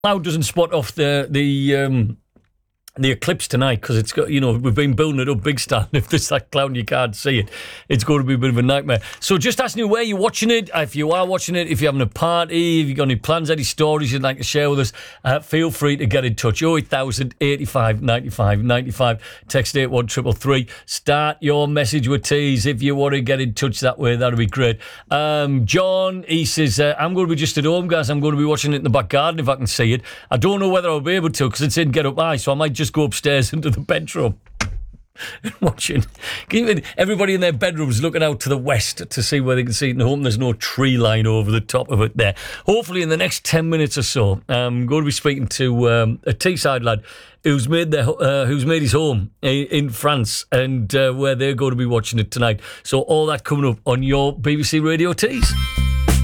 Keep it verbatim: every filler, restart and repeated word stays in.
cloud doesn't spot off the the um, the eclipse tonight, because it's got, you know, we've been building it up big style. If there's that cloud and you can't see it, it's going to be a bit of a nightmare. So just asking you where you're watching it. If you are watching it, if you're having a party, if you've got any plans, any stories you'd like to share with us, uh, feel free to get in touch. oh eight thousand, eighty-five, ninety-five, ninety-five. Text eight one three three three. Start your message with T's if you want to get in touch that way. That'd be great. Um, John, he says, uh, I'm going to be just at home, guys. I'm going to be watching it in the back garden if I can see it. I don't know whether I'll be able to, because it's in Get Up High, so I might just go upstairs into the bedroom and watching. Everybody in their bedrooms looking out to the west to see where they can see it, and hoping there's no tree line over the top of it there. Hopefully in the next ten minutes or so, I'm going to be speaking to um, a Teesside lad who's made their uh, who's made his home in, in France, and uh, where they're going to be watching it tonight. So all that coming up on your B B C Radio Tees.